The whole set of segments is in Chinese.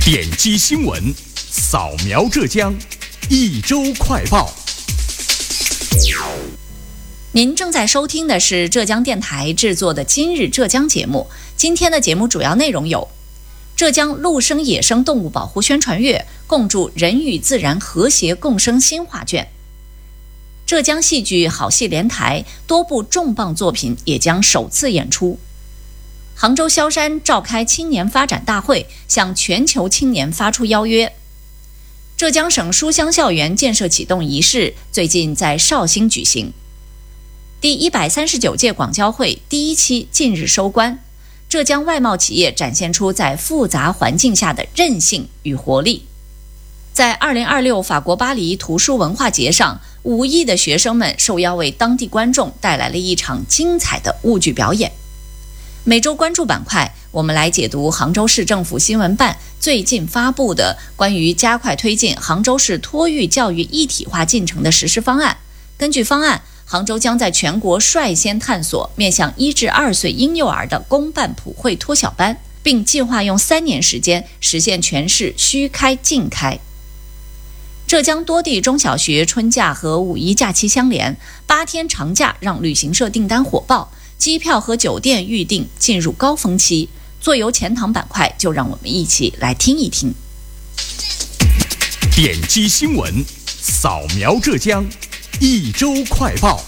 点击新闻，扫描浙江，一周快报。 您正在收听的是浙江电台制作的今日浙江节目。今天的节目主要内容有：浙江陆生野生动物保护宣传月，共筑人与自然和谐共生新画卷；浙江戏剧好戏连台，多部重磅作品也将首次演出；杭州萧山召开青年发展大会，向全球青年发出邀约；浙江省书香校园建设启动仪式最近在绍兴举行；第139届广交会第1期近日收官，浙江外贸企业展现出在复杂环境下的韧性与活力。在2026法国巴黎图书文化节上，5亿的学生们受邀为当地观众带来了一场精彩的物剧表演。每周关注板块，我们来解读杭州市政府新闻办最近发布的关于加快推进杭州市托育教育一体化进程的实施方案。根据方案，杭州将在全国率先探索面向1至2岁婴幼儿的公办普惠托小班，并计划用3年时间实现全市虚开尽开。浙江多地中小学春假和五一假期相连，8天长假让旅行社订单火爆，机票和酒店预订进入高峰期。坐游钱塘板块，就让我们一起来听一听。 点击新闻，扫描浙江，一周快报。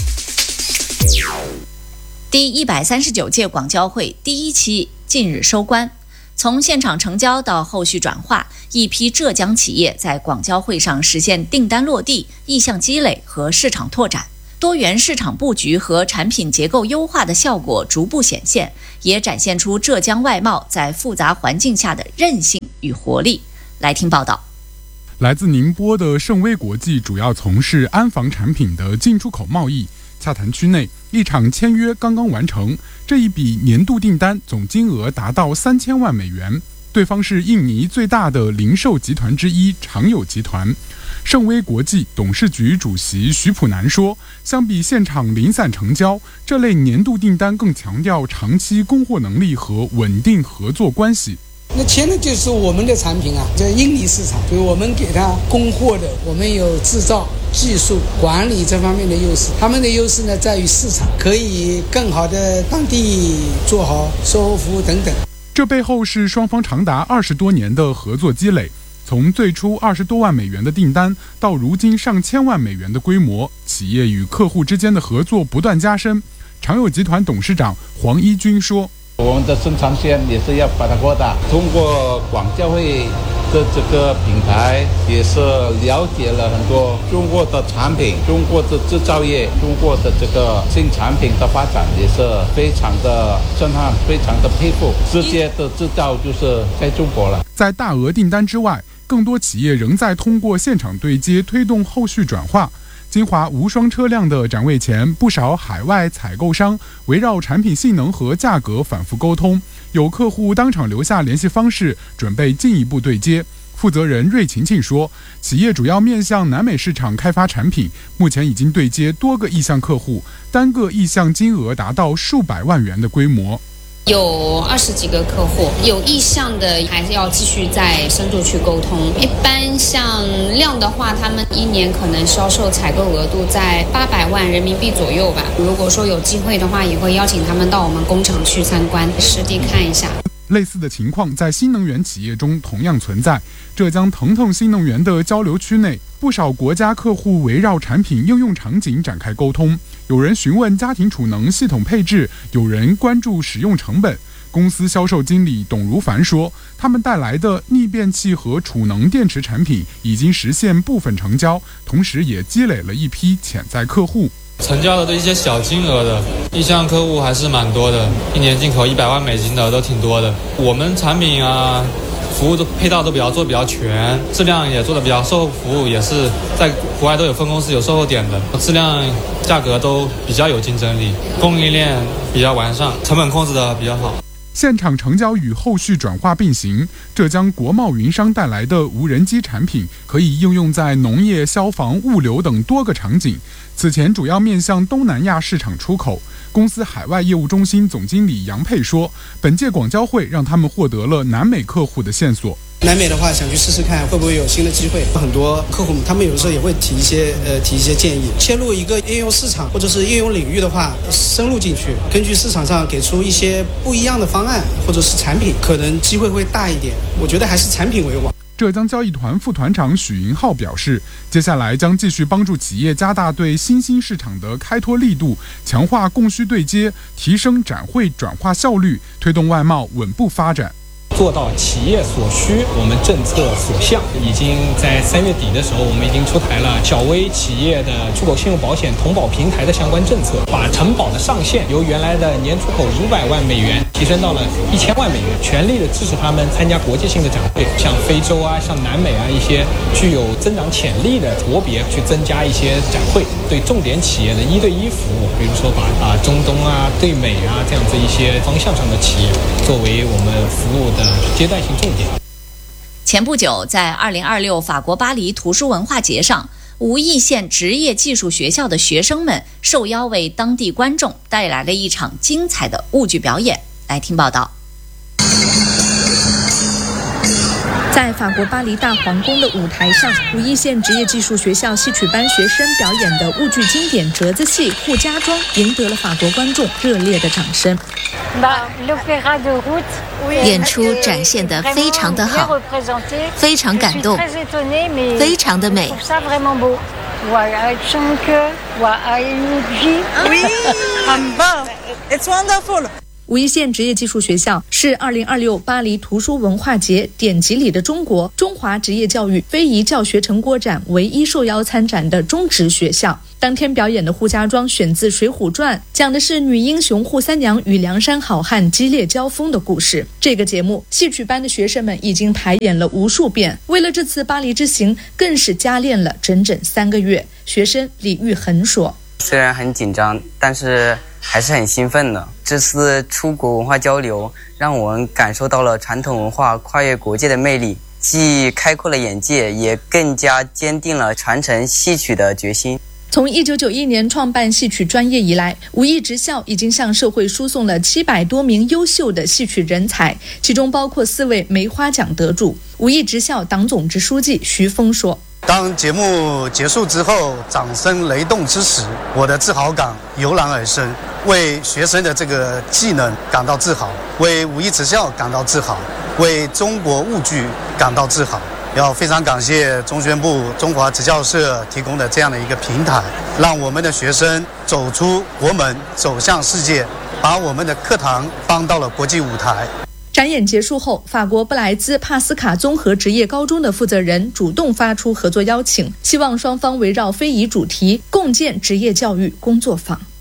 第139届广交会第1期近日收官，从现场成交到后续转化，一批浙江企业在广交会上实现订单落地、意向积累和市场拓展，多元市场布局和产品结构优化的效果逐步显现，也展现出浙江外贸在复杂环境下的韧性与活力。来听报道。 来自宁波的盛威国际主要从事安防产品的进出口贸易，洽谈区内一场签约刚刚完成，这一笔年度订单总金额达到3000万美元，对方是印尼最大的零售集团之一长友集团。盛威国际董事局主席徐普南说，相比现场零散成交，这类年度订单更强调长期供货能力和稳定合作关系。 那签的就是我们的产品啊，在印尼市场，所以我们给他供货的，我们有制造、技术、管理这方面的优势。他们的优势呢，在于市场，可以更好的当地做好售后服务等等。 这背后是双方长达20多年的合作积累，从最初20多万美元的订单，到如今上千万美元的规模，企业与客户之间的合作不断加深。长友集团董事长黄一军说， 我们的生产线也是要把它扩大，通过广交会的这个平台，也是了解了很多中国的产品、中国的制造业、中国的这个新产品的发展，也是非常的震撼，非常的佩服。世界的制造就是在中国了。 在大额订单之外，更多企业仍在通过现场对接推动后续转化。金华无双车辆的展位前，不少海外采购商围绕产品性能和价格反复沟通，有客户当场留下联系方式，准备进一步对接。负责人瑞晴晴说，企业主要面向南美市场开发产品，目前已经对接多个意向客户，单个意向金额达到数百万元的规模。 有20几个客户，有意向的还是要继续再深度去沟通。一般像量的话，他们1年可能销售采购额度在800万人民币左右吧。如果说有机会的话，也会邀请他们到我们工厂去参观，实地看一下。 类似的情况在新能源企业中同样存在。浙江腾腾新能源的交流区内，不少国家客户围绕产品应用场景展开沟通，有人询问家庭储能系统配置，有人关注使用成本。公司销售经理董如凡说，他们带来的逆变器和储能电池产品已经实现部分成交，同时也积累了一批潜在客户。 成交的一些小金额的意向客户还是蛮多的，一年进口100万美金的都挺多的。我们产品啊，服务的配套都做得比较全，质量也做得比较，售后服务也是在国外都有分公司有售后点的，质量价格都比较有竞争力，供应链比较完善，成本控制的比较好。 现场成交与后续转化并行，浙江国贸云商带来的无人机产品可以应用在农业、消防、物流等多个场景。此前主要面向东南亚市场出口。公司海外业务中心总经理杨佩说，本届广交会让他们获得了南美客户的线索。 南美的话，想去试试看会不会有新的机会。很多客户他们有的时候也会提一些建议，切入一个应用市场或者是应用领域的话，深入进去，根据市场上给出一些不一样的方案或者是产品，可能机会会大一点。我觉得还是产品为王。 浙江交易团副团长许云浩表示，接下来将继续帮助企业加大对新兴市场的开拓力度，强化供需对接，提升展会转化效率，推动外贸稳步发展。 做到企业所需，我们政策所向。已经在3月底的时候，我们已经出台了小微企业的出口信用保险同保平台的相关政策，把承保的上限由原来的年出口500万美元提升到了1000万美元，全力的支持他们参加国际性的展会，像非洲啊、像南美啊一些具有增长潜力的国别去增加一些展会，对重点企业的1对1服务，比如说把中东啊、对美啊这样子一些方向上的企业作为我们服务的阶段性重点。 前不久，在2026法国巴黎图书文化节上，无意县职业技术学校的学生们受邀为当地观众带来了一场精彩的物剧表演。来听报道。 在法国巴黎大皇宫的舞台上，无意县职业技术学校戏曲班学生表演的物剧经典折子戏《扈家庄》赢得了法国观众热烈的掌声。 演出展现得非常的好，非常感动，非常的美。 It's wonderful. 无意县职业技术学校是2026巴黎图书文化节典籍里的中国中华职业教育非遗教学成果展唯一受邀参展的中职学校。当天表演的《扈家庄》选自《水浒传》，讲的是女英雄扈三娘与梁山好汉激烈交锋的故事。这个节目，戏曲班的学生们已经排演了无数遍，为了这次巴黎之行，更是加练了整整3个月。学生李玉恒说：“ 虽然很紧张，但是还是很兴奋的。这次出国文化交流，让我们感受到了传统文化跨越国界的魅力，既开阔了眼界，也更加坚定了传承戏曲的决心。” 从1991年创办戏曲专业以来，无意职校已经向社会输送了700多名优秀的戏曲人才，其中包括4位梅花奖得主。无意职校党总支书记徐峰说：“ 当节目结束之后，掌声雷动之时，我的自豪感油然而生，为学生的这个技能感到自豪，为无意职校感到自豪，为中国物剧感到自豪。要非常感谢中宣部中华职教社提供的这样的一个平台，让我们的学生走出国门，走向世界，把我们的课堂搬到了国际舞台。” 展演结束后，法国布莱兹帕斯卡综合职业高中的负责人主动发出合作邀请，希望双方围绕非遗主题共建职业教育工作坊。